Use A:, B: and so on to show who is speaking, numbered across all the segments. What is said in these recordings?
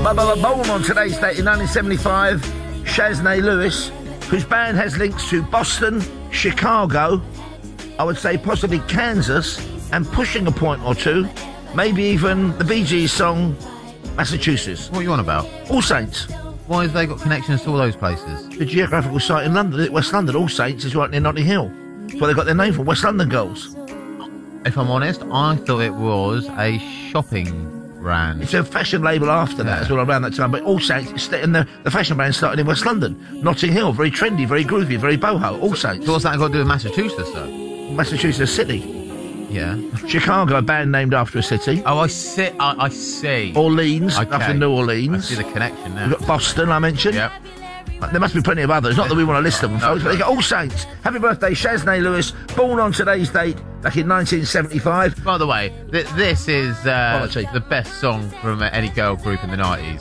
A: Born on today's date in 1975, Shaznay Lewis, whose band has links to Boston, Chicago, I would say possibly Kansas, and pushing a point or two, maybe even the Bee Gees song Massachusetts.
B: What are you on about?
A: All Saints.
B: Why have they got connections to all those places?
A: The geographical site in London, West London, All Saints is right near Notting Hill. That's where they got their name from, West London Girls.
B: If I'm honest, I thought it was a shopping brand.
A: It's a fashion label after that as well around that time, but All Saints, and the fashion brand started in West London. Notting Hill, very trendy, very groovy, very boho, All Saints.
B: So what's that got to do with Massachusetts, though?
A: Massachusetts City.
B: Yeah.
A: Chicago, a band named after a city.
B: Oh, I see.
A: Orleans,
B: Okay.
A: after New Orleans.
B: I see the connection now.
A: We've got Boston, I mentioned.
B: Yep.
A: There must be plenty of others. Not that we want to list them, folks, but they got All Saints. Happy birthday, Shaznay Lewis, born on today's date, back in 1975.
B: By the way, this is the best song from any girl group in the 90s.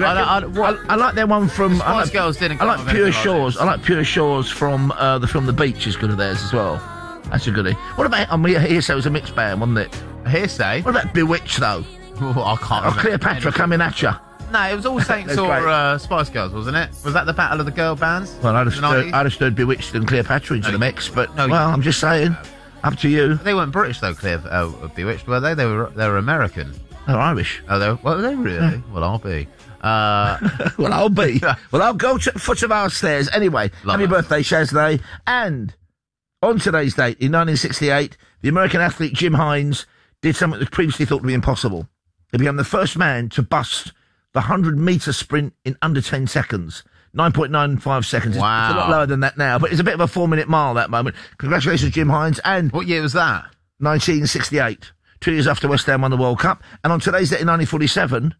A: I like their one from...
B: Spice Girls didn't.
A: I like Pure Shores. I like Pure Shores from the film The Beach is good of theirs as well. That's a goodie. What about... Hearsay was a mixed band, wasn't it?
B: Hearsay?
A: What about Bewitched, though?
B: Oh, I can't remember.
A: Cleopatra coming at you.
B: No, it was All Saints or Spice Girls, wasn't it? Was that the battle of the girl bands?
A: Well, I'd have stirred Bewitched and Cleopatra into the mix, but, I'm just saying, up to you.
B: They weren't British, though, Bewitched, were they? They were American.
A: They're Irish.
B: Oh, they really? Yeah. Well, I'll be.
A: Well, I'll be. Well, I'll go to the foot of our stairs. Anyway, happy birthday, Shaznay. And on today's date, in 1968, the American athlete Jim Hines did something that was previously thought to be impossible. He became the first man to bust the 100-metre sprint in under 10 seconds. 9.95 seconds.
B: Wow.
A: It's a lot lower than that now, but it's a bit of a 4-minute mile, that moment. Congratulations, Jim Hines. And
B: what year was that?
A: 1968. 2 years after West Ham won the World Cup. And on today's date in 1947,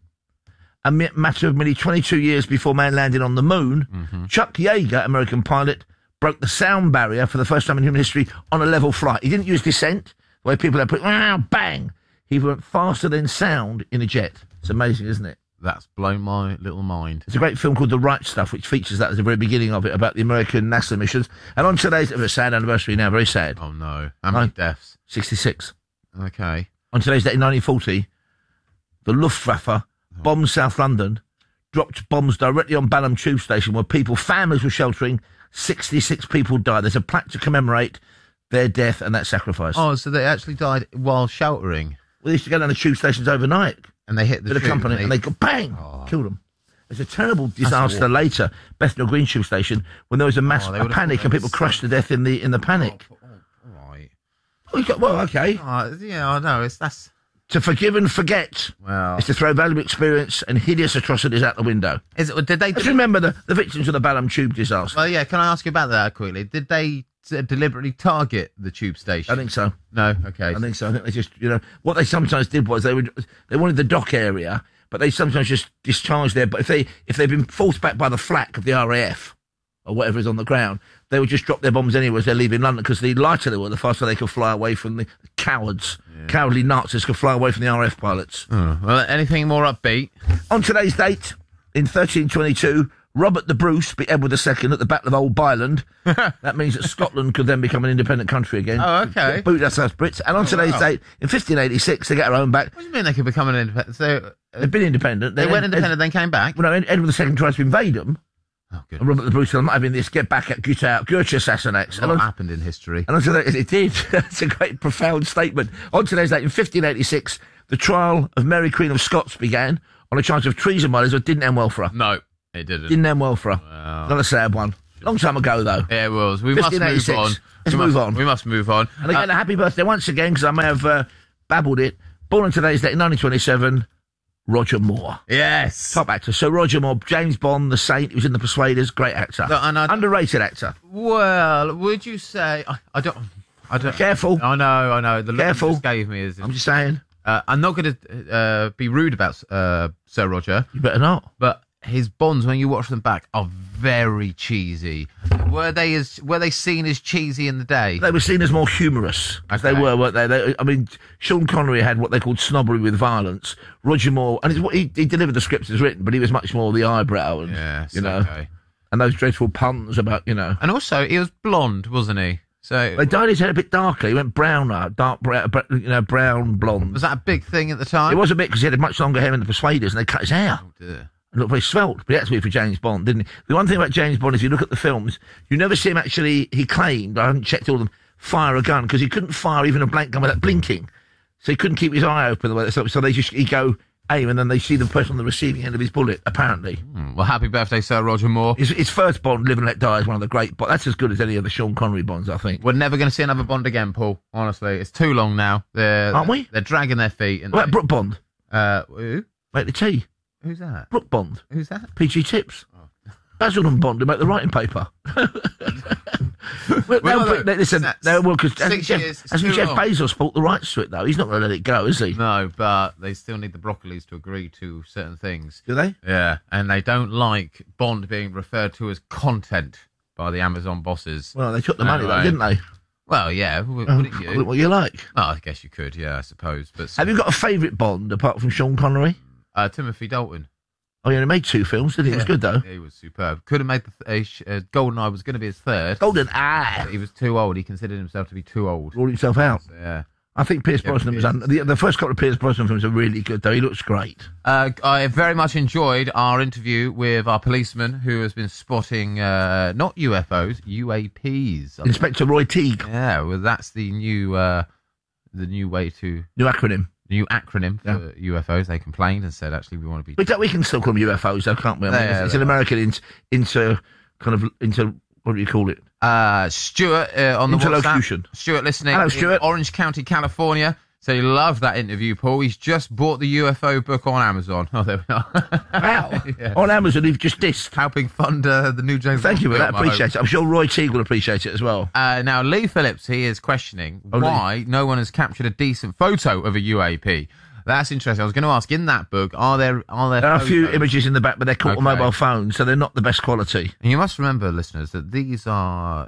A: a matter of nearly 22 years before man landed on the moon, Chuck Yeager, American pilot, broke the sound barrier for the first time in human history on a level flight. He didn't use descent, the way people have put, bang. He went faster than sound in a jet. It's amazing, isn't it?
B: That's blown my little mind.
A: There's a great film called The Right Stuff, which features that at the very beginning of it, about the American NASA missions. And on today's, a sad anniversary now, very sad.
B: Oh, no. How many deaths?
A: 66.
B: Okay.
A: On today's date in 1940, the Luftwaffe bombed South London, dropped bombs directly on Balham Tube Station where families were sheltering. 66 people died. There's a plaque to commemorate their death and that sacrifice.
B: Oh, so they actually died while sheltering?
A: Well, they used to go down the tube stations overnight.
B: And they hit the
A: company, and they go bang, killed them. There's a terrible disaster later, Bethnal Green tube station, when there was a mass panic and people crushed to death in the panic.
B: Right.
A: Well, okay.
B: Yeah, I know. That's
A: to forgive and forget.
B: Well,
A: it's to throw valuable experience and hideous atrocities out the window.
B: Did they?
A: Let's remember the victims of the Balham tube disaster.
B: Well, yeah. Can I ask you about that quickly? Did they deliberately target the tube station?
A: I think so.
B: No, okay.
A: I think so. I think they just, what they sometimes did was they wanted the dock area, but they sometimes just discharged there. But if they'd been forced back by the flak of the RAF or whatever is on the ground, they would just drop their bombs anyway as they're leaving London, because the lighter they were, the faster they could fly away from the cowards. Yeah. Cowardly Nazis could fly away from the RAF pilots.
B: Oh, well, anything more upbeat?
A: On today's date, in 1322, Robert the Bruce beat Edward II at the Battle of Old Byland. That means that Scotland could then become an independent country again.
B: Oh, okay.
A: Boot us Brits. And on today's date, in 1586, they get our own back.
B: What do you mean they could become an independent? So,
A: they've been independent.
B: They went independent, then came back?
A: Well, no, Edward II tries to invade them.
B: Oh, good.
A: And Robert the Bruce said, I'm not having this, get back, get out, Goethe assassinates.
B: What happened in history?
A: And on today's, it did. It's a great, profound statement. On today's date, in 1586, the trial of Mary Queen of Scots began on a charge of treason, but it didn't end well for her.
B: No. It didn't.
A: Didn't end well for her.
B: Wow.
A: Not a sad one. Long time ago, though.
B: Yeah, it was. We must move on.
A: Let's move on.
B: We must move on.
A: And again, a happy birthday once again, because I may have babbled it. Born on today's date in 1927, Roger Moore.
B: Yes.
A: Top actor. So Roger Moore, James Bond, The Saint, he was in The Persuaders, great actor. Underrated actor.
B: Well, would you say... I don't...
A: Careful.
B: I know. The look
A: Careful.
B: you just gave me is...
A: I'm just saying.
B: I'm not going to be rude about Sir Roger.
A: You better not.
B: But his Bonds, when you watch them back, are very cheesy. Were they seen as cheesy in the day?
A: They were seen as more humorous. As they were, weren't they? I mean, Sean Connery had what they called snobbery with violence. Roger Moore, and he delivered the script as written, but he was much more the eyebrow and,
B: yes,
A: okay. And those dreadful puns about,
B: And also, he was blonde, wasn't he? So
A: They dyed his hair a bit darker. He went browner, dark brown, brown blonde.
B: was that a big thing at the time?
A: It was a bit because he had much longer hair than the Persuaders, and they cut his hair.
B: Oh, dear.
A: And looked very svelte, but he had to be for James Bond, didn't he? The one thing about James Bond is, you look at the films, you never see him actually. He claimed, I haven't checked all of them, fire a gun because he couldn't fire even a blank gun without blinking, so he couldn't keep his eye open the way. So they just he'd go aim, and then they see the person on the receiving end of his bullet. Apparently,
B: Well, happy birthday, Sir Roger Moore.
A: his first Bond, Live and Let Die, is one of the great. But that's as good as any of the Sean Connery Bonds, I think.
B: We're never going to see another Bond again, Paul. Honestly, it's too long now.
A: Aren't we?
B: They're dragging their feet. And
A: What about Brooke Bond?
B: who?
A: Make the tea.
B: Who's that?
A: Brooke Bond.
B: Who's that?
A: PG Tips. Basil and Bond to make the writing paper. Listen, because hasn't
B: 6 years, it's too
A: Jeff
B: long.
A: Bezos bought the rights to it, though? He's not going to let it go, is he?
B: No, but they still need the Broccolis to agree to certain things.
A: Do they?
B: Yeah, and they don't like Bond being referred to as content by the Amazon bosses.
A: Well, they took the money, though,
B: Right.
A: didn't they?
B: Well, yeah, wouldn't you?
A: What you like?
B: Oh, I guess you could, yeah, I suppose. But
A: Have you got a favourite Bond apart from Sean Connery?
B: Timothy Dalton.
A: Oh, he only made 2 films, didn't he? It was good, though.
B: He was superb. Could have made GoldenEye was going to be his third.
A: Golden Eye.
B: He was too old. He considered himself to be too old.
A: Ruled himself out.
B: So, yeah.
A: I think Pierce Brosnan was... The first couple of Pierce Brosnan films are really good, though. He looks great.
B: I very much enjoyed our interview with our policeman who has been spotting not UFOs, UAPs.
A: Inspector Roy Teague.
B: Yeah, well, that's the new way to...
A: New acronym.
B: New acronym for UFOs. They complained and said, actually, we want to be...
A: We can still call them UFOs, though, can't we? I mean, it's an American into what do you call it?
B: Stuart on the
A: Interlocution.
B: WhatsApp. Stuart listening.
A: Hello, Stuart.
B: In Orange County, California. So he loved that interview, Paul. He's just bought the UFO book on Amazon. Oh, there we are.
A: Wow.
B: Yeah.
A: On Amazon, you've just dissed.
B: Helping fund the new James Bond
A: Thank you for that.
B: film, I hope.
A: Appreciate it. I'm sure Roy Teague will appreciate it as well.
B: Now, Lee Phillips, he is questioning
A: Lee.
B: why no one has captured a decent photo of a UAP. That's interesting. I was going to ask, in that book, are there
A: There are a few
B: photos?
A: images in the back, but they're caught on
B: Okay.
A: mobile phones, so they're not the best quality.
B: And you must remember, listeners, that these are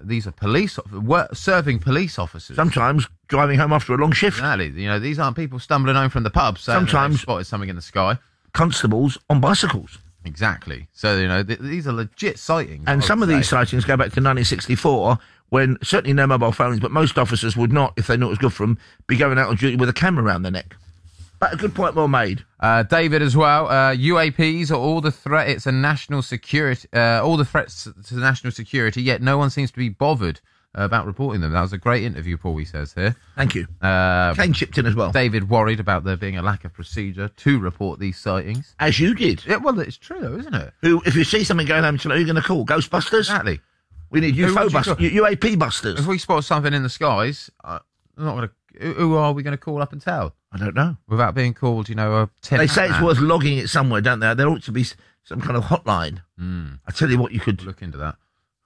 B: serving police officers.
A: Sometimes driving home after a long shift.
B: Exactly. You know, these aren't people stumbling home from the pub saying that
A: Sometimes-
B: they've spotted something in the sky.
A: Constables on bicycles.
B: Exactly. So, you know, these are legit sightings. I
A: And
B: would
A: some of
B: say.
A: these sightings go back to 1964, when certainly no mobile phones, but most officers would not, if they knew it was good for them, be going out on duty with a camera around their neck. But a good point well made.
B: David as well. UAPs are all the threat. It's a national security. All the threats to national security. Yet no one seems to be bothered about reporting them. That was a great interview, Paul. He says here.
A: Thank you. Kane chipped in as well.
B: David worried about there being a lack of procedure to report these sightings.
A: As you did.
B: Yeah, well, it's true though, isn't it?
A: Who, if you see something going home tonight, who are you going to call? Ghostbusters?
B: Exactly.
A: We need
B: Who would
A: UFO
B: you
A: busters,
B: call?
A: UAP busters.
B: If we spot something in the skies, I'm not going to. Who are we going to call up and tell
A: I don't know.
B: without being called? You know, a 10
A: They say it's
B: man?
A: worth logging it somewhere, don't they? There ought to be some kind of hotline.
B: Mm,
A: I tell you what, you could.
B: look into that.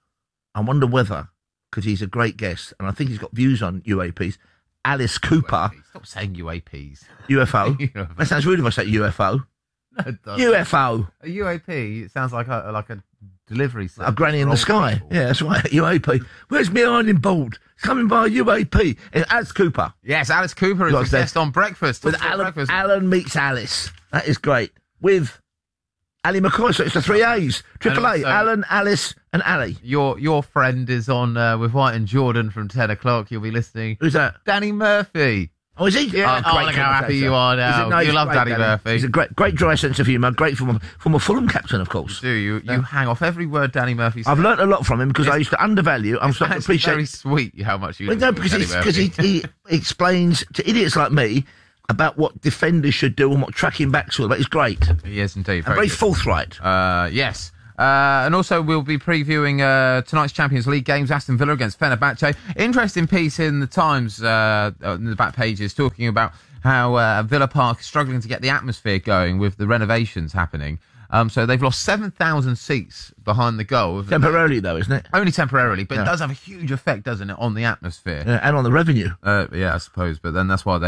A: I wonder whether, because he's a great guest, and I think he's got views on UAPs. Alice Cooper,
B: Stop saying UAPs.
A: UFO.
B: UFO.
A: That sounds rude if I say UFO.
B: No, it doesn't.
A: UFO.
B: A UAP it sounds like a delivery
A: A
B: service
A: granny in
B: for
A: the
B: old
A: sky.
B: people.
A: Yeah, that's right. UAP. Where's my ironing board? It's coming by UAP. And Alice Cooper.
B: Yes, Alice Cooper is
A: Like
B: a
A: that.
B: guest on Breakfast.
A: With
B: Talk about Breakfast.
A: Alan meets Alice. That is great. With Ali McCoy. So it's the 3 A's. Triple A.
B: And also-
A: Alan, Alice, and Ali.
B: Your friend is on with White and Jordan from 10 o'clock. You'll be listening.
A: Who's that?
B: Danny Murphy.
A: Oh, is he?
B: Yeah. Oh, look how happy you are now.
A: He's
B: You love
A: great,
B: Danny Murphy.
A: He's a great dry sense of humour. Great former Fulham captain, of course.
B: Do you hang off every word Danny Murphy says.
A: I've learnt a lot from him because I used to undervalue. I'm starting to
B: It's
A: appreciate.
B: very sweet how much you
A: Well, no,
B: listen to
A: because
B: Danny
A: he
B: Murphy.
A: explains to idiots like me about what defenders should do and what tracking back's all about. It's great.
B: He is indeed.
A: And very
B: good.
A: forthright.
B: Yes. And also we'll be previewing tonight's Champions League games, Aston Villa against Fenerbahce. Interesting piece in the Times, in the back pages, talking about how Villa Park is struggling to get the atmosphere going with the renovations happening. So they've lost 7,000 seats behind the goal.
A: Temporarily, though, isn't it?
B: Only temporarily, but
A: Yeah.
B: it does have a huge effect, doesn't it, on the atmosphere?
A: And on the revenue.
B: Yeah, I suppose. But then that's why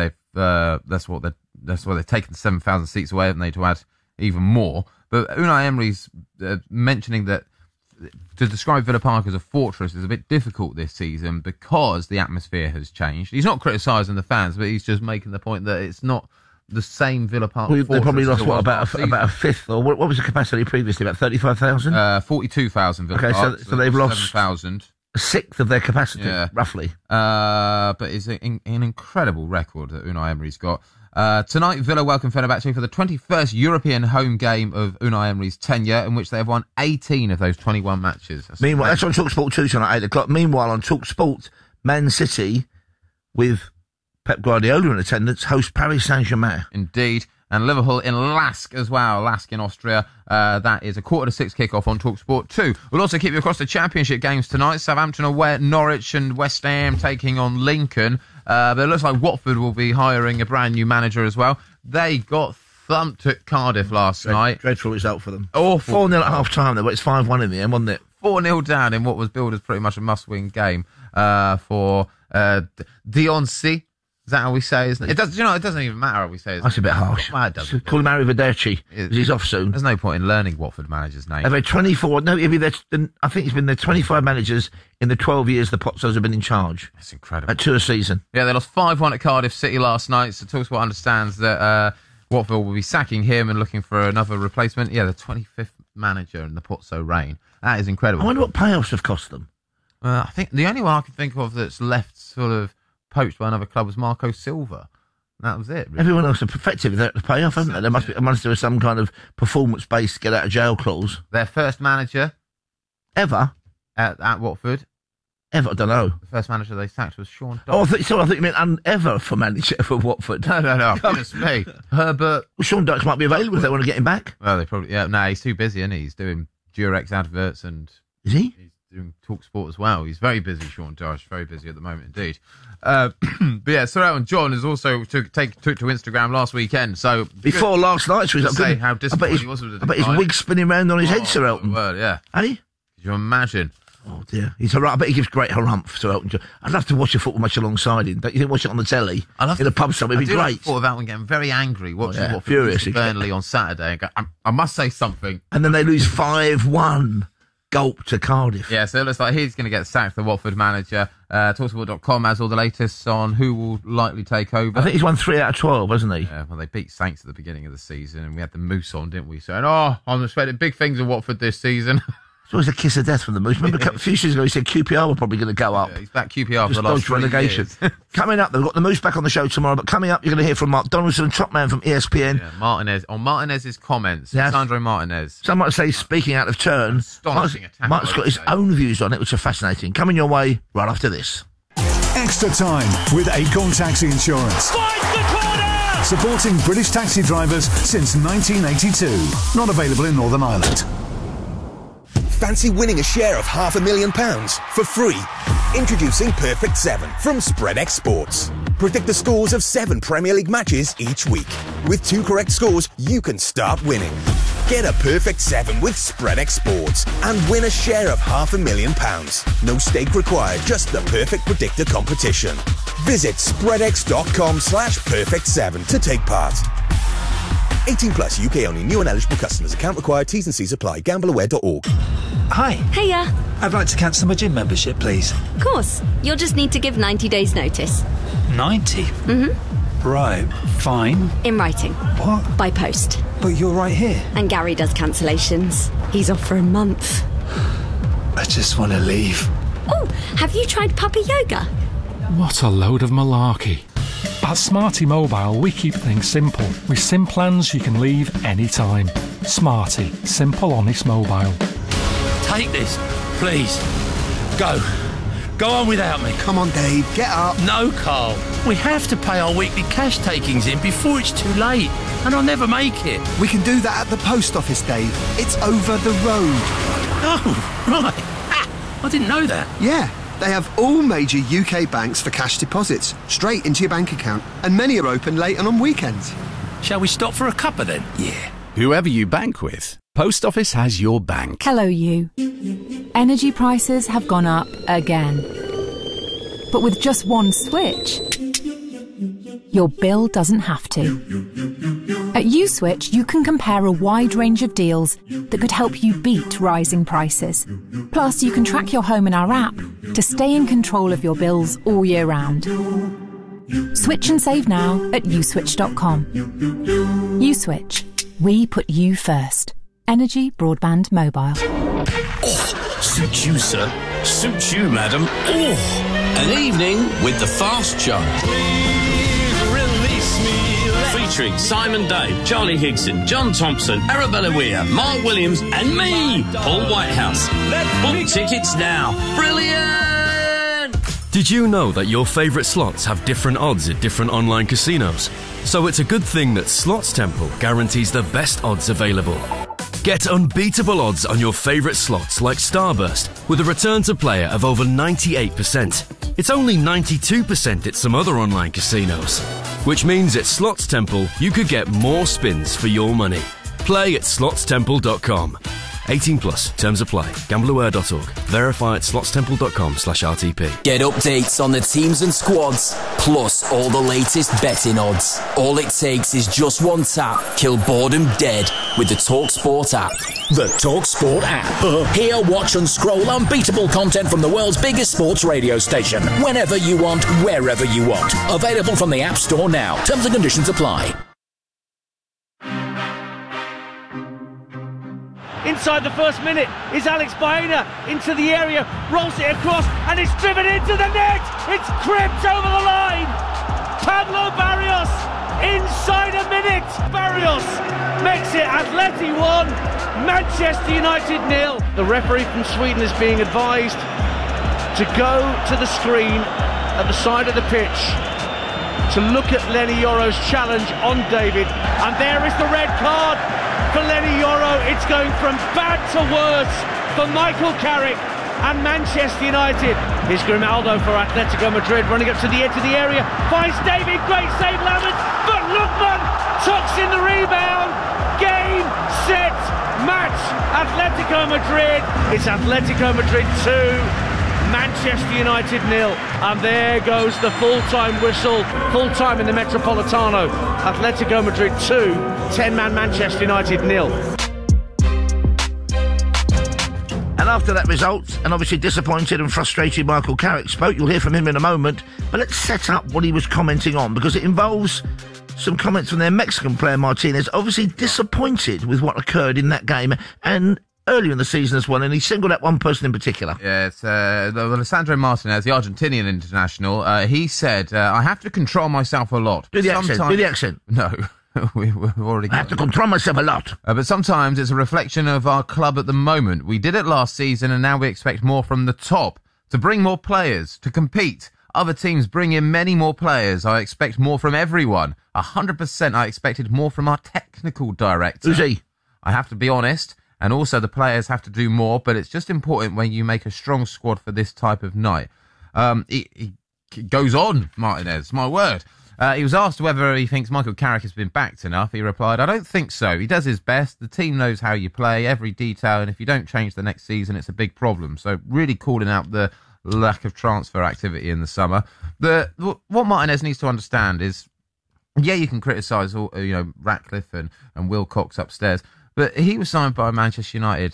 B: they've taken 7,000 seats away, haven't they, to add even more. But Unai Emery's mentioning that to describe Villa Park as a fortress is a bit difficult this season because the atmosphere has changed. He's not criticising the fans, but he's just making the point that it's not the same Villa Park.
A: Well, they probably
B: fortress as
A: lost,
B: it was
A: about
B: last
A: a fifth, or what was the capacity previously? About 35,000?
B: season. 42,000 Villa
A: Okay,
B: Park.
A: so they've lost-
B: 7,000.
A: a sixth of their capacity, roughly.
B: But it's an incredible record that Unai Emery's got. Tonight, Villa welcome Fenerbahce for the 21st European home game of Unai Emery's tenure, in which they have won 18 of those 21 matches.
A: Meanwhile, that's on TalkSport 2 tonight, 8 o'clock. Meanwhile, on TalkSport, Man City, with Pep Guardiola in attendance, host Paris Saint-Germain.
B: Indeed. And Liverpool in Lask as well, Lask in Austria. That is a 5:45 kickoff on TalkSport 2. We'll also keep you across the Championship games tonight. Southampton away at Norwich and West Ham taking on Lincoln. But it looks like Watford will be hiring a brand new manager as well. They got thumped at Cardiff last night.
A: Dreadful result for them.
B: Awful.
A: 4-0 at half-time, though, but it's 5-1 in the end, wasn't it?
B: 4-0 down in what was billed as pretty much a must-win game for Dioncy. Is that how we say his name? It doesn't even matter how we say his name.
A: That's a bit harsh.
B: Well, it doesn't.
A: Call him Arrivederci, because he's off soon.
B: There's no point in learning Watford manager's name.
A: They've had 24... No, he'll be there, I think he's been there 25 managers in the 12 years the Pozzos have been in charge.
B: That's incredible.
A: At 2 a season.
B: Yeah, they lost 5-1 at Cardiff City last night, so TalkSport understands that Watford will be sacking him and looking for another replacement. Yeah, the 25th manager in the Pozzo reign. That is incredible.
A: I wonder what payoffs have cost them.
B: I think the only one I can think of that's left sort of poached by another club was Marco Silva. That was it. Really.
A: Everyone else is effective without the payoff, haven't they? There must be some kind of performance-based get out of jail clause.
B: Their first manager
A: ever
B: at Watford.
A: Ever, I don't know.
B: The first manager they sacked was Sean Dyche.
A: Oh, I thought you meant ever for manager for Watford.
B: No. Goodness me. Herbert.
A: Well, Sean Dyche might be available if they want to get him back.
B: Well, they probably. Yeah, no, he's too busy, isn't he? He's doing Durex adverts and.
A: Is he?
B: He's doing TalkSport as well. He's very busy, Sean Dyche. Very busy at the moment, indeed. But yeah, Sir Elton John is also took to Instagram last weekend. So
A: before last night's result,
B: say how disappointed he was with the
A: I bet his wig spinning round on his head, Sir Elton.
B: Word, yeah.
A: Hey?
B: Could you imagine?
A: Oh dear, he's alright. I bet he gives great harumph to Elton John. I'd love to watch a football match alongside him. Don't you think? Watch it on the telly in a pub somewhere. It'd be great.
B: I thought about him getting very angry watching Watford
A: furious
B: Burnley on Saturday. And go, I must say something.
A: And then they lose 5-1. Gulp to Cardiff.
B: Yeah, so it looks like he's going to get sacked, the Watford manager. TalkSport.com has all the latest on who will likely take over.
A: I think he's won 3 out of 12, hasn't he?
B: Yeah, well, they beat Saints at the beginning of the season, and we had the Moose on, didn't we? Saying, I'm expecting big things of Watford this season.
A: It's always a kiss of death from the Moose. Remember a few seasons ago he said QPR were probably going to go up.
B: Yeah, he's back QPR for
A: the
B: last 3
A: relegation.
B: years.
A: Coming up, they've got the Moose back on the show tomorrow, but coming up, you're going to hear from Mark Donaldson, top man from ESPN.
B: Yeah, Martinez. On Martinez's comments. Yes. Sandro Martinez.
A: Some might say speaking out of turn.
B: Astonishing attack.
A: Mark's got his own views on it, which are fascinating. Coming your way right after this.
C: Extra time with Acorn Taxi Insurance.
D: Finds the corner!
C: Supporting British taxi drivers since 1982. Not available in Northern Ireland.
E: Fancy winning a share of £500,000 for free? Introducing Perfect 7 from SpreadX Sports. Predict the scores of 7 Premier League matches each week. With 2 correct scores, you can start winning. Get a Perfect 7 with SpreadX Sports and win a share of £500,000. No stake required, just the perfect predictor competition. Visit spreadx.com/perfect7 to take part. 18 plus, UK only, new and eligible customers. Account required, T's and C's apply. Gambleaware.org.
F: Hi.
G: Hiya.
F: I'd like to cancel my gym membership, please.
G: Of course. You'll just need to give 90 days notice.
F: 90?
G: Mm-hmm.
F: Right. Fine.
G: In writing.
F: What?
G: By post.
F: But you're right here.
G: And Gary does cancellations. He's off for a month.
F: I just want to leave.
G: Oh, have you tried Puppy Yoga?
H: What a load of malarkey. At Smarty Mobile, we keep things simple. With SIM plans you can leave anytime. Smarty. Simple, honest mobile.
I: Take this, please. Go. Go on without me.
J: Come on, Dave, get up.
I: No, Carl. We have to pay our weekly cash takings in before it's too late, and I'll never make it.
J: We can do that at the post office, Dave. It's over the road.
I: Oh, right. I didn't know that.
J: Yeah. They have all major UK banks for cash deposits, straight into your bank account, and many are open late and on weekends.
I: Shall we stop for a cuppa then?
J: Yeah.
K: Whoever you bank with, Post Office has your bank.
L: Hello, you. Energy prices have gone up again. But with just one switch, your bill doesn't have to. At USwitch, you can compare a wide range of deals that could help you beat rising prices. Plus, you can track your home in our app to stay in control of your bills all year round. Switch and save now at uswitch.com. USwitch. We put you first. Energy, broadband, mobile.
I: Oh, suits you, sir. Suits you, madam. Oh, an evening with the Fast Chuck. Featuring Simon Dave, Charlie Higson, John Thompson, Arabella Weir, Mark Williams, and me, Paul Whitehouse. Book tickets now. Brilliant!
D: Did you know that your favourite slots have different odds at different online casinos? So it's a good thing that Slots Temple guarantees the best odds available. Get unbeatable odds on your favourite slots like Starburst with a return to player of over 98%. It's only 92% at some other online casinos. Which means at Slots Temple you could get more spins for your money. Play at slotstemple.com. 18 plus. Terms apply. Gambleaware.org. Verify at slotstemple.com/RTP.
M: Get updates on the teams and squads, plus all the latest betting odds. All it takes is just one tap. Kill boredom dead with the TalkSport app.
N: The TalkSport app. Hear, watch and scroll unbeatable content from the world's biggest sports radio station. Whenever you want, wherever you want. Available from the App Store now. Terms and conditions apply.
O: Inside the first minute is Alex Baena into the area, rolls it across, and it's driven into the net. It's cribbed over the line. Pablo Barrios inside a minute. Barrios makes it Atleti 1, Manchester United 0. The referee from Sweden is being advised to go to the screen at the side of the pitch to look at Lenny Yoro's challenge on David, and there is the red card for Lenny Yoro. It's going from bad to worse for Michael Carrick and Manchester United. Here's Grimaldo for Atletico Madrid, running up to the edge of the area, finds David, great save Lammers, but Lookman tucks in the rebound. Game, set, match, Atletico Madrid. It's Atletico Madrid 2, Manchester United 0, and there goes the full-time whistle, full-time in the Metropolitano. Atletico Madrid 2, 10-man Manchester United 0.
A: And after that result, and obviously disappointed and frustrated Michael Carrick spoke, you'll hear from him in a moment, but let's set up what he was commenting on, because it involves some comments from their Mexican player Martinez, obviously disappointed with what occurred in that game, and earlier in the season as well, and he singled out one person in particular.
B: Yeah, it's Alessandro Martinez, the Argentinian international. He said, I have to control myself a lot.
A: Do the accent.
B: No, we've already got
A: I have to control myself a lot.
B: But sometimes it's a reflection of our club at the moment. We did it last season, and now we expect more from the top. To bring more players, to compete. Other teams bring in many more players. I expect more from everyone. 100% I expected more from our technical director.
A: Who's he?
B: I have to be honest. And also the players have to do more, but it's just important when you make a strong squad for this type of night. He goes on, Martinez, my word. He was asked whether he thinks Michael Carrick has been backed enough. He replied, I don't think so. He does his best. The team knows how you play, every detail, and if you don't change the next season, it's a big problem. So really calling out the lack of transfer activity in the summer. What Martinez needs to understand is, yeah, you can criticise Ratcliffe and Wilcox upstairs, but he was signed by Manchester United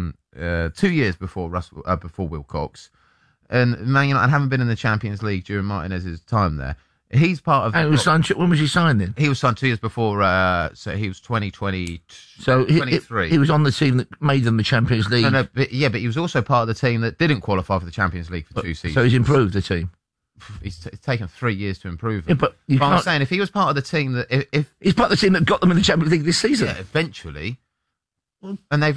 B: 2 years before Wilcox, and Man United haven't been in the Champions League during Martinez's time there. He's part of.
A: And when was he signed then?
B: He was signed 2 years before, so he was 2020.
A: So
B: 23.
A: He was on the team that made them the Champions League.
B: No, but he was also part of the team that didn't qualify for the Champions League for 2 seasons.
A: So he's improved the team.
B: It's taken 3 years to improve
A: Yeah,
B: them.
A: but
B: I'm saying if he was part of the team that if
A: he's part of the team that got them in the Champions League this season,
B: eventually. And they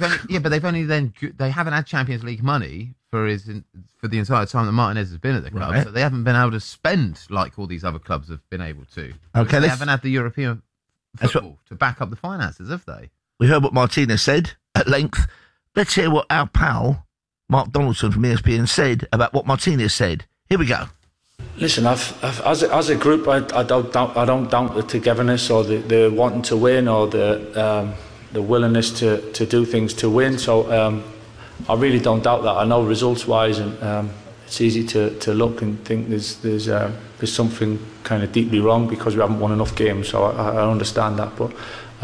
B: haven't had Champions League money for the entire time that Martinez has been at the club,
A: right.
B: So they haven't been able to spend like all these other clubs have been able to.
A: Okay,
B: they haven't had the European football to back up the finances, have they?
A: We heard what Martinez said at length. Let's hear what our pal Mark Donaldson from ESPN said about what Martinez said. Here we go.
P: Listen, as a group, I don't doubt the togetherness or the wanting to win or the willingness to do things to win. So I really don't doubt that. I know results-wise, and it's easy to look and think there's something kind of deeply wrong because we haven't won enough games. So I understand that, but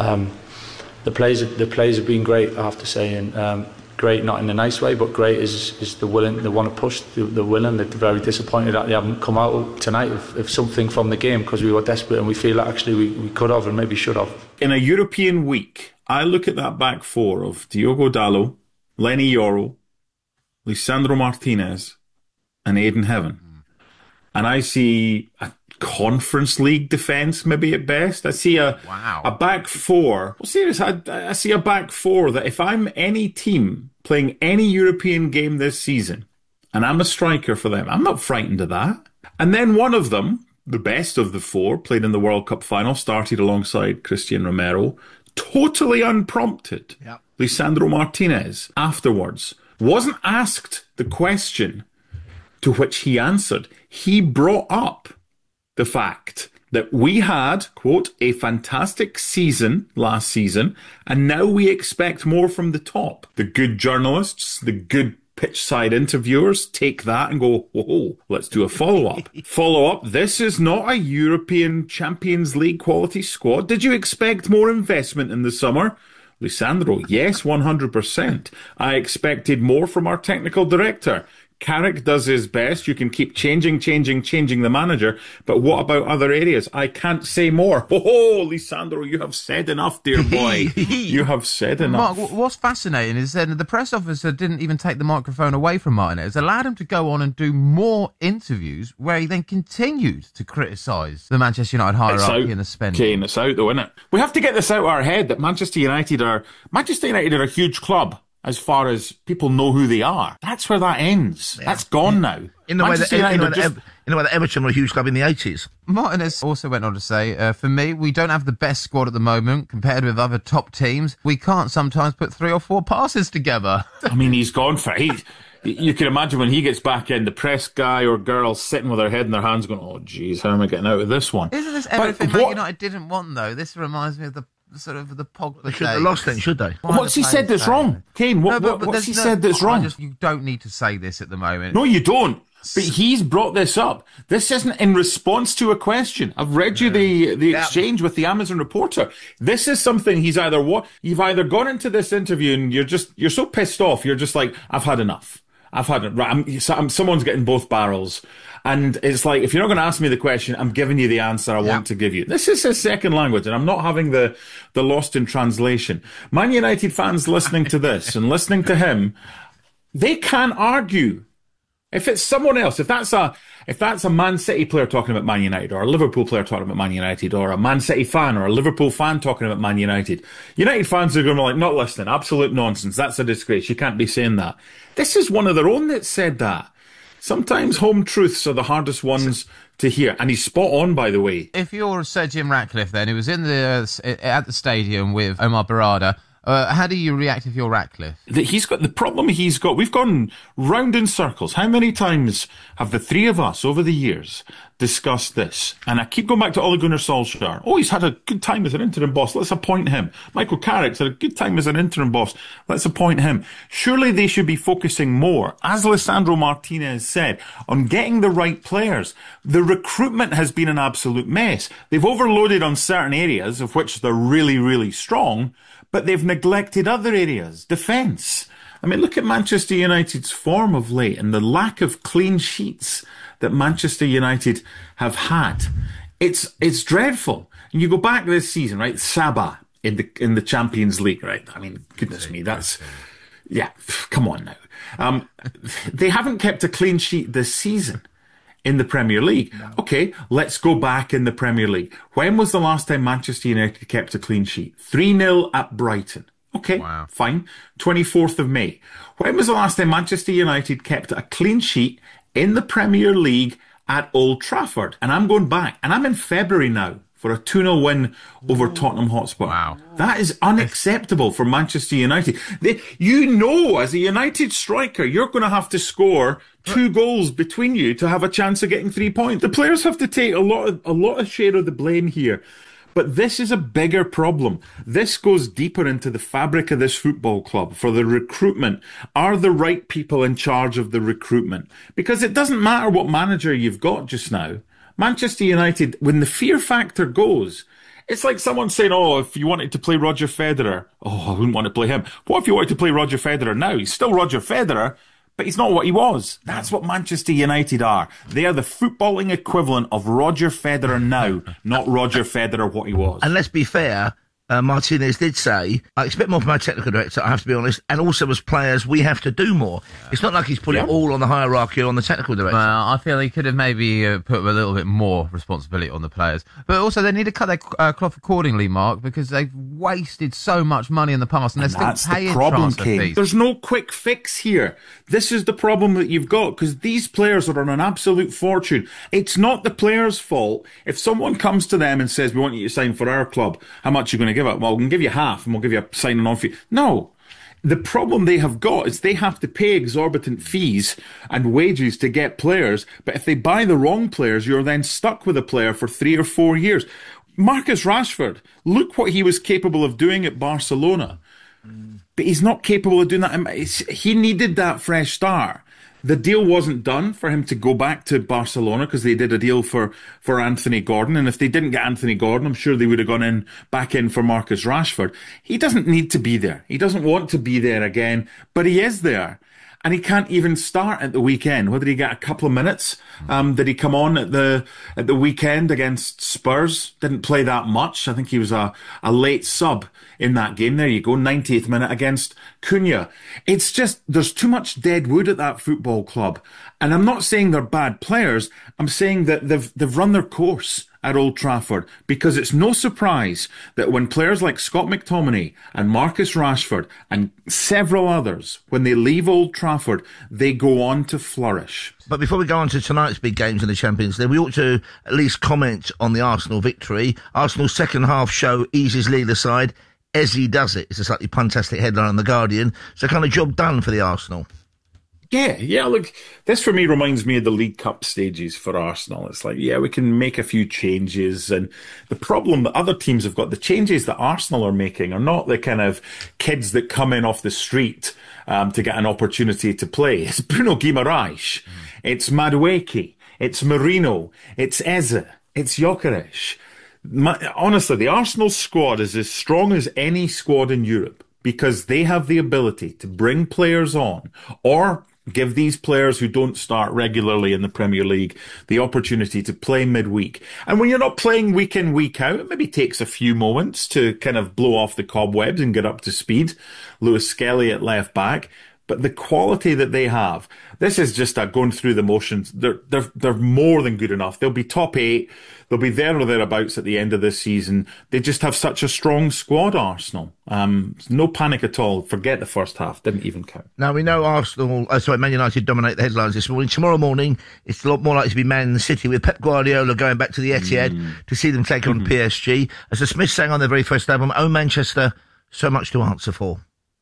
P: the players have been great, I have to say, and great not in a nice way, but great is the willing. They want to push the willing. They're very disappointed that they haven't come out tonight of something from the game because we were desperate and we feel that actually we could have and maybe should have.
Q: In a European week, I look at that back four of Diogo Dalot, Lenny Yoro, Lisandro Martinez, and Aidan Heaven. And I see a Conference League defence, maybe at best. I see a back four. Well, serious, I see a back four that if I'm any team playing any European game this season, and I'm a striker for them, I'm not frightened of that. And then one of them, the best of the four, played in the World Cup final, started alongside Christian Romero, totally unprompted.
A: Yep.
Q: Lisandro Martinez, afterwards, wasn't asked the question to which he answered. He brought up the fact that we had, quote, a fantastic season last season, and now we expect more from the top. The good journalists, the good pitch side interviewers take that and go, whoa, let's do a follow-up. Follow-up, this is not a European Champions League quality squad. Did you expect more investment in the summer? Lisandro, yes, 100%. I expected more from our technical director. Carrick does his best. You can keep changing the manager. But what about other areas? I can't say more. Oh, Lisandro, you have said enough, dear boy. You have said enough.
B: Mark, what's fascinating is that the press officer didn't even take the microphone away from Martinez, allowed him to go on and do more interviews where he then continued to criticise the Manchester United hierarchy and the spending.
Q: Kane, it's out though, isn't it? We have to get this out of our head that Manchester United are a huge club. As far as people know who they are. That's where that ends. Yeah. That's gone now.
A: In the way that Everton were a huge club in the 80s.
B: Martinez also went on to say, for me, we don't have the best squad at the moment compared with other top teams. We can't sometimes put 3 or 4 passes together.
Q: I mean, he's gone for it. You can imagine when he gets back in, the press guy or girl sitting with their head in their hands going, oh, geez, how am I getting out of this one?
B: Isn't this everything Man United didn't want, though? This reminds me of the sort of the Pogba
A: They should have lost then, should they?
Q: What's he said that's wrong? Kane, what's he said that's wrong?
B: You don't need to say this at the moment.
Q: No, you don't. But he's brought this up. This isn't in response to a question. I've read you the exchange with the Amazon reporter. This is something you've either gone into this interview and you're so pissed off, you're just like, I've had enough. Someone's getting both barrels. And it's like, if you're not going to ask me the question, I'm giving you the answer I want to give you. This is his second language, and I'm not having the lost in translation. Man United fans listening to this and listening to him, they can't argue. If it's someone else, if that's a Man City player talking about Man United, or a Liverpool player talking about Man United, or a Man City fan or a Liverpool fan talking about Man United, United fans are going to be like, not listening, absolute nonsense, that's a disgrace, you can't be saying that. This is one of their own that said that. Sometimes home truths are the hardest ones to hear, and he's spot on, by the way.
B: If you're Sir Jim Ratcliffe, then, who was at the stadium with Omar Barada, how do you react if you're Ratcliffe?
Q: We've gone round in circles. How many times have the three of us over the years discussed this? And I keep going back to Ole Gunnar Solskjaer. Oh, he's had a good time as an interim boss. Let's appoint him. Michael Carrick's had a good time as an interim boss. Let's appoint him. Surely they should be focusing more, as Lisandro Martinez said, on getting the right players. The recruitment has been an absolute mess. They've overloaded on certain areas, of which they're really, really strong, but they've neglected other areas. Defence. I mean, look at Manchester United's form of late and the lack of clean sheets that Manchester United have had. It's dreadful. And you go back this season, right? Sabah in the Champions League, right? I mean, goodness me, come on now. They haven't kept a clean sheet this season in the Premier League. No. Okay, let's go back in the Premier League. When was the last time Manchester United kept a clean sheet? 3-0 at Brighton. Okay, fine. 24th of May. When was the last time Manchester United kept a clean sheet in the Premier League at Old Trafford? And I'm going back, and I'm in February now for a 2-0 win over Tottenham Hotspur. Wow. That is unacceptable for Manchester United. As a United striker, you're going to have to score 2 goals between you to have a chance of getting 3 points. The players have to take a lot of share of the blame here. But this is a bigger problem. This goes deeper into the fabric of this football club. For the recruitment, are the right people in charge of the recruitment? Because it doesn't matter what manager you've got just now. Manchester United, when the fear factor goes, it's like someone saying, oh, if you wanted to play Roger Federer, I wouldn't want to play him. What if you wanted to play Roger Federer now? He's still Roger Federer, but he's not what he was. That's what Manchester United are. They are the footballing equivalent of Roger Federer now, not Roger Federer what he was.
A: And let's be fair, Martinez did say, I expect more from our technical director, I have to be honest, and also as players, we have to do more. It's not like he's put it all on the hierarchy or on the technical director.
B: Well, I feel he could have maybe put a little bit more responsibility on the players. But also, they need to cut their cloth accordingly, Mark, because they've wasted so much money in the past, and they're still paying transfer fees.
Q: There's no quick fix here. This is the problem that you've got, because these players are on an absolute fortune. It's not the players' fault. If someone comes to them and says, we want you to sign for our club, how much are you going to give up? Well, we can give you half and we'll give you a signing on fee. No. The problem they have got is they have to pay exorbitant fees and wages to get players. But if they buy the wrong players, you're then stuck with a player for 3 or 4 years. Marcus Rashford, look what he was capable of doing at Barcelona. But he's not capable of doing that. He needed that fresh start. The deal wasn't done for him to go back to Barcelona because they did a deal for Anthony Gordon. And if they didn't get Anthony Gordon, I'm sure they would have gone back in for Marcus Rashford. He doesn't need to be there. He doesn't want to be there again, but he is there. And he can't even start at the weekend. Whether he got a couple of minutes, did he come on at the weekend against Spurs? Didn't play that much. I think he was a late sub in that game. There you go, 90th minute against Cunha. It's just, there's too much dead wood at that football club. And I'm not saying they're bad players. I'm saying that they've run their course at Old Trafford, because it's no surprise that when players like Scott McTominay and Marcus Rashford and several others, when they leave Old Trafford, they go on to flourish.
A: But before we go on to tonight's big games in the Champions League, we ought to at least comment on the Arsenal victory. Arsenal's second half show eases lead aside. Eze does it. It's a slightly puntastic headline on The Guardian. So kind of job done for the Arsenal.
Q: Yeah, look, this for me reminds me of the League Cup stages for Arsenal. It's like, we can make a few changes, and the problem that other teams have got, the changes that Arsenal are making are not the kind of kids that come in off the street to get an opportunity to play. It's Bruno Guimaraes, it's Madueke, it's Marino, it's Eze, it's Gyökeres. Honestly, the Arsenal squad is as strong as any squad in Europe, because they have the ability to bring players on or give these players who don't start regularly in the Premier League the opportunity to play midweek. And when you're not playing week in, week out, it maybe takes a few moments to kind of blow off the cobwebs and get up to speed. Lewis Skelly at left back. But the quality that they have, this is just going through the motions. They're more than good enough. They'll be top 8. They'll be there or thereabouts at the end of this season. They just have such a strong squad, Arsenal. No panic at all. Forget the first half. Didn't even count.
A: Now, we know Man United dominate the headlines this morning. Tomorrow morning, it's a lot more likely to be Man City, with Pep Guardiola going back to the Etihad to see them take on PSG. As the Smiths sang on their very first album, Oh Manchester, so much to answer for.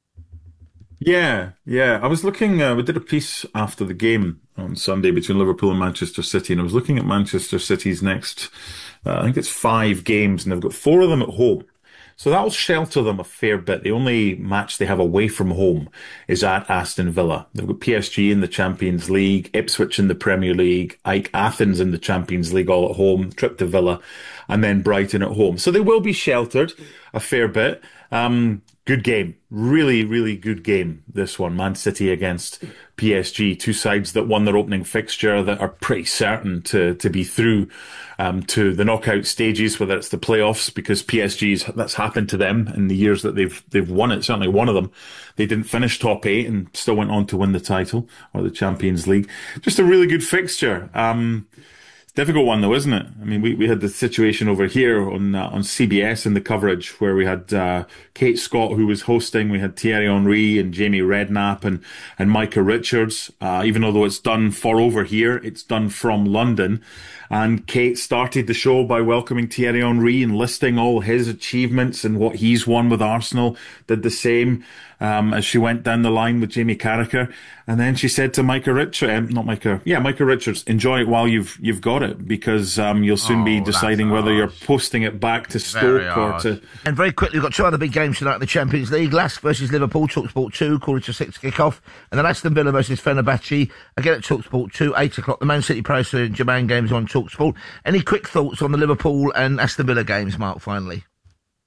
Q: Yeah. I was looking, we did a piece after the game on Sunday between Liverpool and Manchester City, and I was looking at Manchester City's next, I think it's 5 games, and they've got 4 of them at home. So that'll shelter them a fair bit. The only match they have away from home is at Aston Villa. They've got PSG in the Champions League, Ipswich in the Premier League, AEK Athens in the Champions League all at home, trip to Villa, and then Brighton at home. So they will be sheltered a fair bit. Good game. Really, really good game, this one. Man City against PSG. 2 sides that won their opening fixture, that are pretty certain to be through to the knockout stages, whether it's the playoffs, because that's happened to them in the years that they've won it. Certainly one of them, they didn't finish top 8 and still went on to win the title, or the Champions League. Just a really good fixture. Difficult one though, isn't it? I mean, we had the situation over here on CBS in the coverage where we had Kate Scott, who was hosting. We had Thierry Henry and Jamie Redknapp and Micah Richards. Even although it's done for over here, it's done from London. And Kate started the show by welcoming Thierry Henry and listing all his achievements and what he's won with Arsenal. Did the same as she went down the line with Jamie Carragher. And then she said to Micah Richards, enjoy it while you've got it, because you'll soon be deciding whether you're posting it back to Stoke or to...
A: And very quickly, we've got 2 other big games tonight in the Champions League. Lask versus Liverpool, TalkSport 2, 5:45 kick-off. And then Aston Villa versus Fenerbahce, again at TalkSport 2, 8 o'clock. The Man City Paris Saint-Germain games on TalkSport. Any quick thoughts on the Liverpool and Aston Villa games, Mark, finally?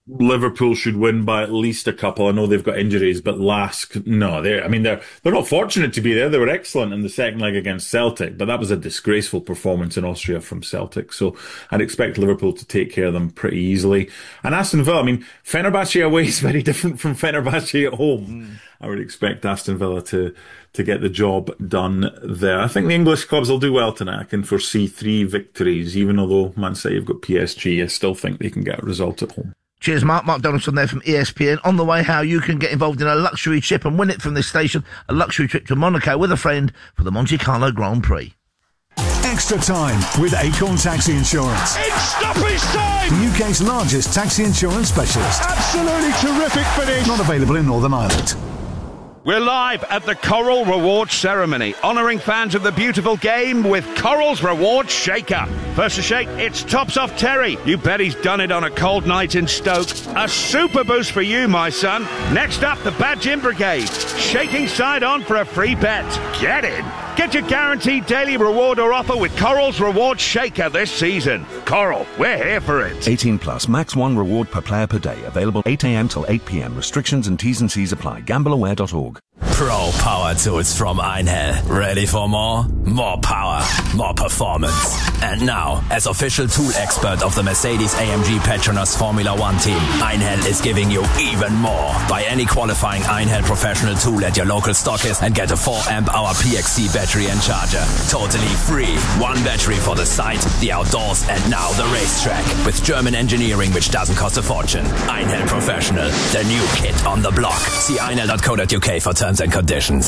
Q: Liverpool should win by at least a couple. I know they've got injuries, but Lask, no, they're not fortunate to be there. They were excellent in the second leg against Celtic, but that was a disgraceful performance in Austria from Celtic. So I'd expect Liverpool to take care of them pretty easily. And Aston Villa, Fenerbahce away is very different from Fenerbahce at home. I would expect Aston Villa to get the job done there. I think the English clubs will do well tonight. I can foresee 3 victories, even although Man City have got PSG. I still think they can get a result at home.
A: Cheers, Mark. Mark Donaldson there from ESPN. On the way, how you can get involved in a luxury trip and win it from this station. A luxury trip to Monaco with a friend for the Monte Carlo Grand Prix.
C: Extra time with Acorn Taxi Insurance.
O: It's stoppage time!
C: The UK's largest taxi insurance specialist.
O: Absolutely terrific finish!
C: Not available in Northern Ireland.
R: We're live at the Coral Rewards ceremony, honouring fans of the beautiful game with Coral's Rewards Shaker. First to shake, it's Tops Off Terry. You bet he's done it on a cold night in Stoke. A super boost for you, my son. Next up, the Badge In Brigade. Shaking side on for a free bet. Get in. Get your guaranteed daily reward or offer with Coral's Rewards Shaker this season. Coral, we're here for it.
S: 18 plus, max 1 reward per player per day. Available 8 a.m. till 8 p.m. Restrictions and T's and C's apply. GambleAware.org.
M: Pro power tools from Einhell. Ready for more? More power, more performance. And now, as official tool expert of the Mercedes-AMG Petronas Formula One team, Einhell is giving you even more. Buy any qualifying Einhell professional tool at your local stockist and get a 4 amp hour PXC battery and charger. Totally free. 1 battery for the site, the outdoors, and now the racetrack. With German engineering, which doesn't cost a fortune. Einhell Professional, the new kid on the block. See einhell.co.uk for terms and conditions.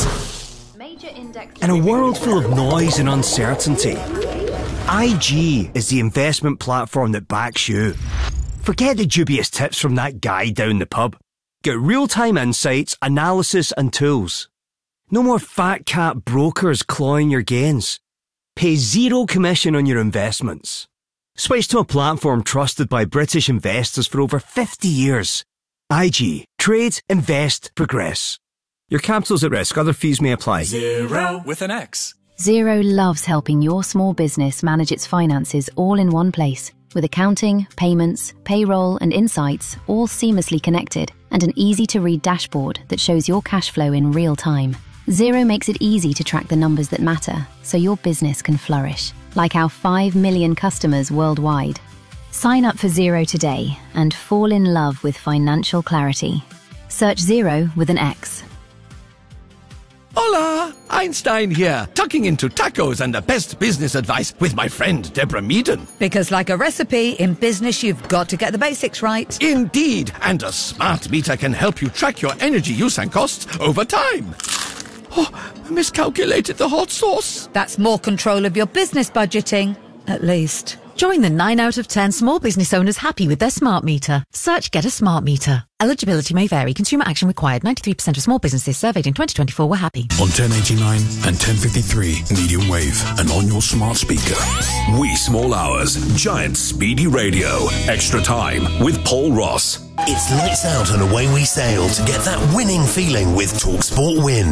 T: In a world full of noise and uncertainty, IG is the investment platform that backs you. Forget the dubious tips from that guy down the pub. Get real-time insights, analysis and tools. No more fat cat brokers clawing your gains. Pay 0 commission on your investments. Switch to a platform trusted by British investors for over 50 years. IG. Trade, invest, progress. Your capital's at risk. Other fees may apply.
K: Xero with an X.
L: Xero loves helping your small business manage its finances all in one place. With accounting, payments, payroll and insights all seamlessly connected and an easy-to-read dashboard that shows your cash flow in real time. Xero makes it easy to track the numbers that matter so your business can flourish, like our 5 million customers worldwide. Sign up for Xero today and fall in love with financial clarity. Search Xero with an X.
K: Hola, Einstein here, tucking into tacos and the best business advice with my friend Deborah Meaden.
U: Because like a recipe, in business you've got to get the basics right.
K: Indeed, and a smart meter can help you track your energy use and costs over time. Oh, I miscalculated the hot sauce.
U: That's more control of your business budgeting, at least. Join the 9 out of 10 small business owners happy with their smart meter. Search Get a Smart Meter. Eligibility may vary. Consumer action required. 93% of small businesses surveyed in 2024 were happy.
V: On 1089 and 1053 medium wave and on your smart speaker.
W: Wee Small Hours, Giant Speedy Radio. Extra Time with Paul Ross.
X: It's lights out and away we sail to get that winning feeling with TalkSport Win.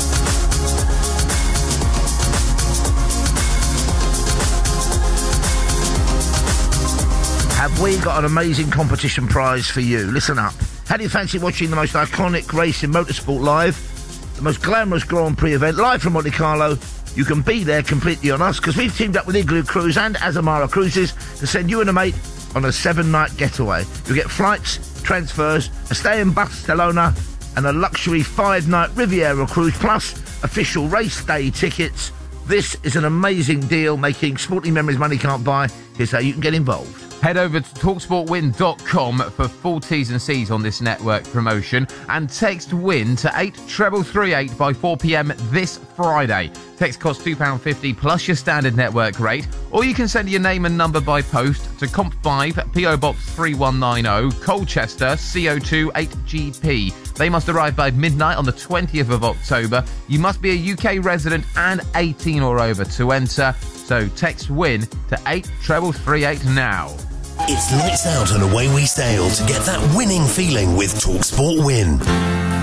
A: Have we got an amazing competition prize for you? Listen up. How do you fancy watching the most iconic race in motorsport live? The most glamorous Grand Prix event live from Monte Carlo. You can be there completely on us because we've teamed up with Igloo Cruise and Azamara Cruises to send you and a mate on a 7-night getaway. You'll get flights, transfers, a stay in Barcelona and a luxury 5-night Riviera cruise plus official race day tickets. This is an amazing deal making sporting memories money can't buy. Here's how you can get involved.
B: Head over to TalkSportWin.com for full T's and C's on this network promotion and text WIN to 83338 by 4pm this Friday. Text costs £2.50 plus your standard network rate, or you can send your name and number by post to Comp5 PO Box 3190 Colchester CO2 8GP. They must arrive by midnight on the 20th of October. You must be a UK resident and 18 or over to enter. So text WIN to 83338 now.
X: It's lights out and away we sail to get that winning feeling with TalkSport Win.